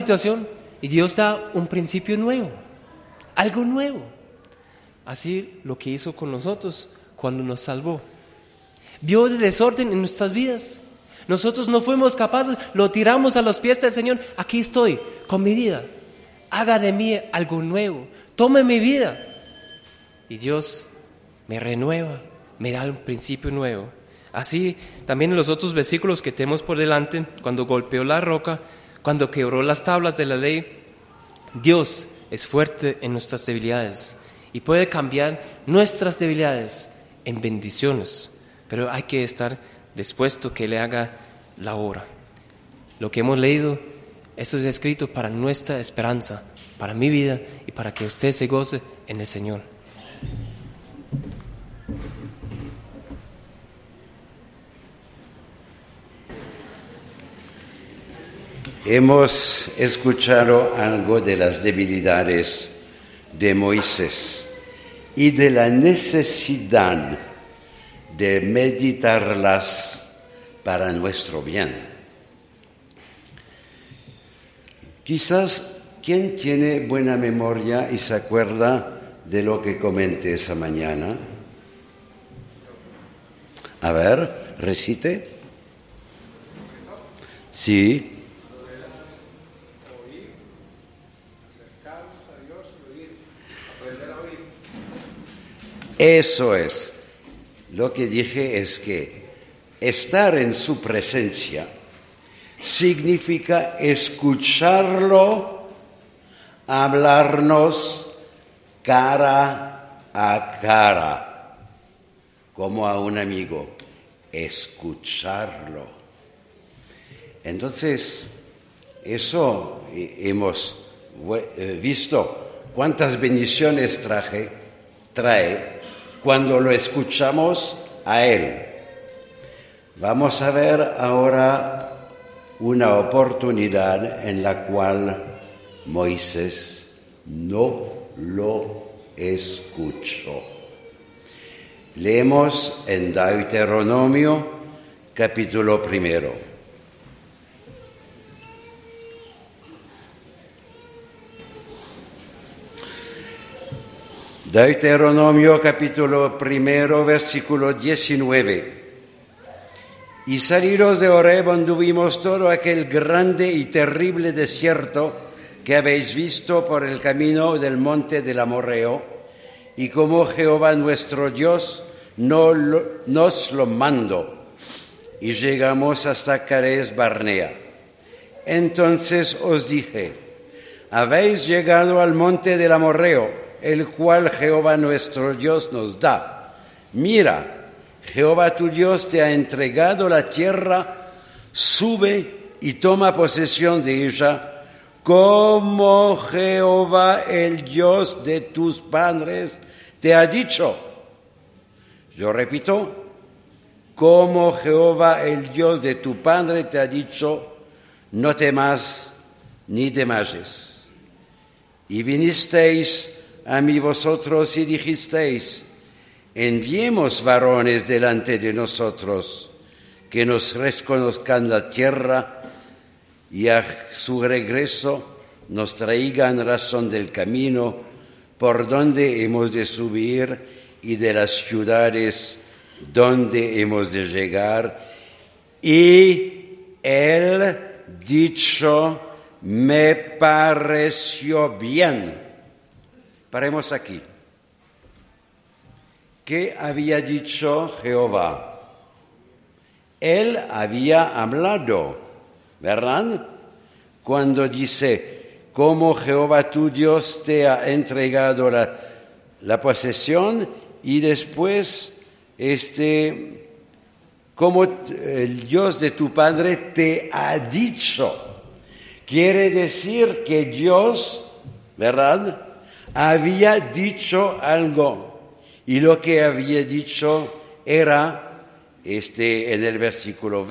situación y Dios da un principio nuevo, algo nuevo. Así lo que hizo con nosotros cuando nos salvó. Vio el desorden en nuestras vidas. Nosotros no fuimos capaces, lo tiramos a los pies del Señor. Aquí estoy, con mi vida. Haga de mí algo nuevo. Tome mi vida. Y Dios me renueva, me da un principio nuevo. Así también en los otros versículos que tenemos por delante, cuando golpeó la roca, cuando quebró las tablas de la ley, Dios es fuerte en nuestras debilidades y puede cambiar nuestras debilidades en bendiciones. Pero hay que estar dispuesto que Él haga la obra. Lo que hemos leído, esto es escrito para nuestra esperanza, para mi vida y para que usted se goce en el Señor. Hemos escuchado algo de las debilidades de Moisés y de la necesidad de meditarlas para nuestro bien. Quizás, ¿quién tiene buena memoria y se acuerda de lo que comenté esa mañana? A ver, recite. Sí. Eso es. Lo que dije es que estar en su presencia significa escucharlo, hablarnos cara a cara, como a un amigo, escucharlo. Entonces, eso hemos visto cuántas bendiciones trae cuando lo escuchamos a Él. Vamos a ver ahora una oportunidad en la cual Moisés no lo escuchó. Leemos en Deuteronomio, capítulo 1. Deuteronomio capítulo 1, versículo 19. Y salidos de Horeb anduvimos todo aquel grande y terrible desierto que habéis visto por el camino del monte del Amorreo, y como Jehová nuestro Dios nos lo mandó. Y llegamos hasta Cades Barnea. Entonces os dije, habéis llegado al monte del Amorreo, el cual Jehová nuestro Dios nos da. Mira, Jehová tu Dios te ha entregado la tierra, sube y toma posesión de ella, como Jehová el Dios de tus padres te ha dicho. Yo repito, como Jehová el Dios de tu padre te ha dicho, no temas ni desmayes. Y vinisteis a mí vosotros y dijisteis, enviemos varones delante de nosotros, que nos reconozcan la tierra y a su regreso nos traigan razón del camino por donde hemos de subir y de las ciudades donde hemos de llegar. Y él dicho, me pareció bien. Paremos aquí. ¿Qué había dicho Jehová? Él había hablado, ¿verdad? Cuando dice, como Jehová tu Dios te ha entregado la posesión, y después, como el Dios de tu padre te ha dicho. Quiere decir que Dios, ¿verdad?, había dicho algo, y lo que había dicho era, en el versículo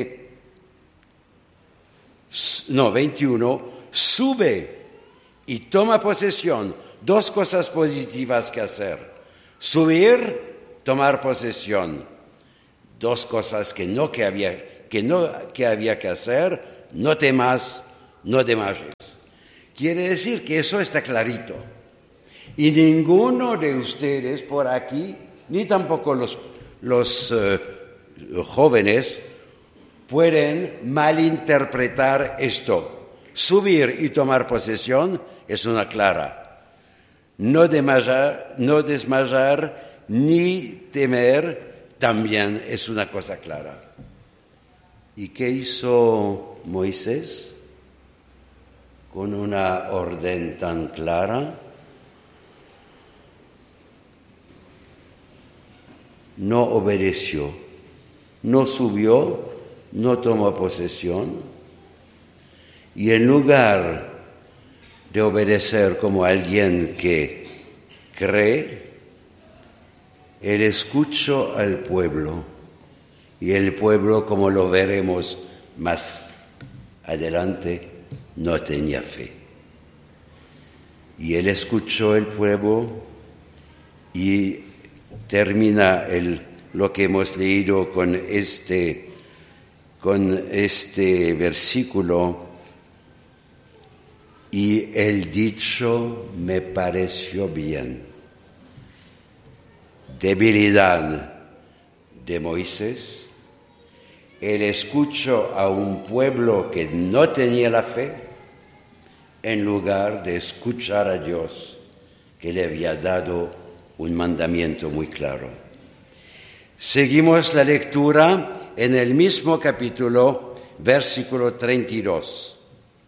21, sube y toma posesión. Dos cosas positivas que hacer: subir, tomar posesión. Dos cosas que había que hacer: no temas, no desmayes. Quiere decir que eso está clarito. Y ninguno de ustedes por aquí, ni tampoco los jóvenes, pueden malinterpretar esto. Subir y tomar posesión es una clara. No desmayar ni temer también es una cosa clara. ¿Y qué hizo Moisés con una orden tan clara? No obedeció, no subió, no tomó posesión, y en lugar de obedecer como alguien que cree, él escuchó al pueblo, y el pueblo, como lo veremos más adelante, no tenía fe. Y él escuchó el pueblo y termina lo que hemos leído con este versículo. Y el dicho me pareció bien. Debilidad de Moisés. Él escuchó a un pueblo que no tenía la fe en lugar de escuchar a Dios, que le había dado un mandamiento muy claro. Seguimos la lectura en el mismo capítulo, versículo 32.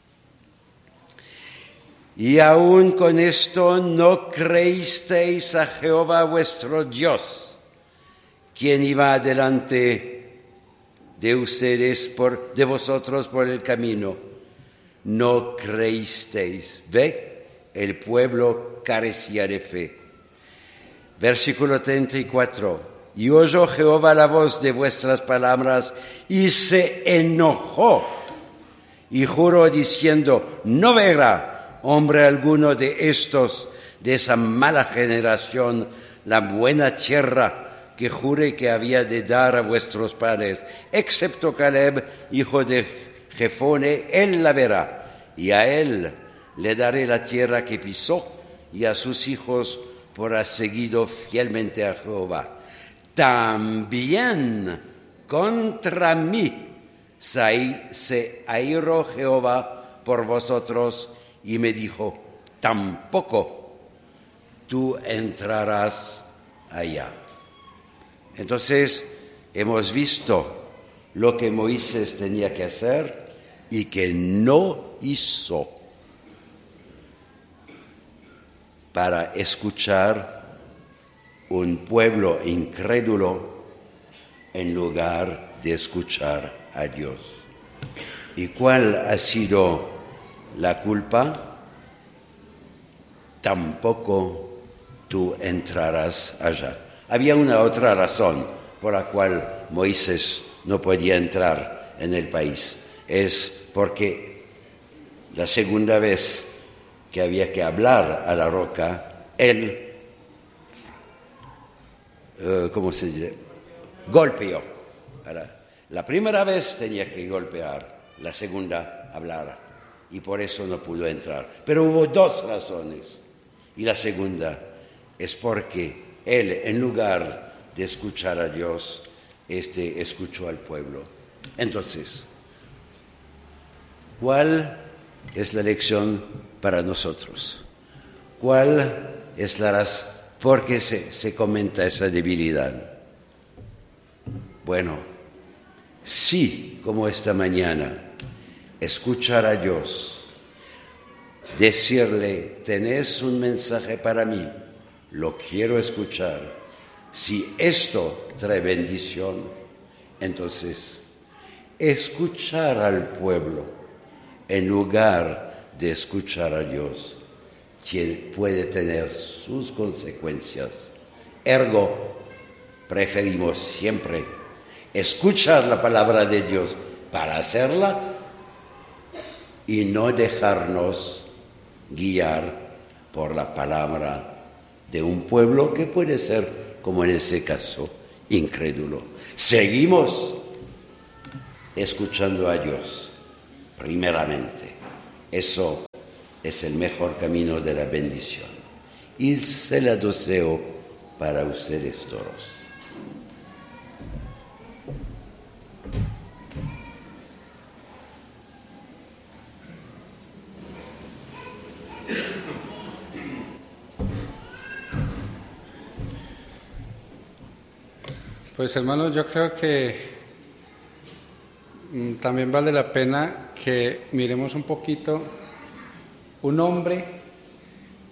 Y aún con esto no creísteis a Jehová vuestro Dios, quien iba delante de ustedes, de vosotros por el camino. No creísteis. ¿Ve? El pueblo carecía de fe. Versículo 34. Y oyó Jehová la voz de vuestras palabras y se enojó y juró diciendo: no verá hombre alguno de esa mala generación, la buena tierra que juré que había de dar a vuestros padres, excepto Caleb, hijo de Jefone, él la verá, y a él le daré la tierra que pisó, y a sus hijos por haber seguido fielmente a Jehová. También contra mí se airó Jehová por vosotros, y me dijo: tampoco tú entrarás allá. Entonces, hemos visto lo que Moisés tenía que hacer y que no hizo para escuchar un pueblo incrédulo en lugar de escuchar a Dios. ¿Y cuál ha sido la culpa? Tampoco tú entrarás allá. Había una otra razón por la cual Moisés no podía entrar en el país. Es porque la segunda vez que había que hablar a la roca, él, golpeó. La primera vez tenía que golpear, la segunda hablar, y por eso no pudo entrar. Pero hubo dos razones, y la segunda es porque él, en lugar de escuchar a Dios, escuchó al pueblo. Entonces, ¿cuál es la lección para nosotros? ¿Cuál es la razón por qué se comenta esa debilidad? Bueno, sí, como esta mañana, escuchar a Dios, decirle: tenés un mensaje para mí, lo quiero escuchar. Si esto trae bendición, entonces escuchar al pueblo en lugar de escuchar a Dios puede tener sus consecuencias. Ergo, preferimos siempre escuchar la palabra de Dios para hacerla y no dejarnos guiar por la palabra de un pueblo que puede ser, como en ese caso, incrédulo. Seguimos escuchando a Dios, primeramente. Eso es el mejor camino de la bendición. Y se la deseo para ustedes todos. Pues hermanos, yo creo que también vale la pena que miremos un poquito un hombre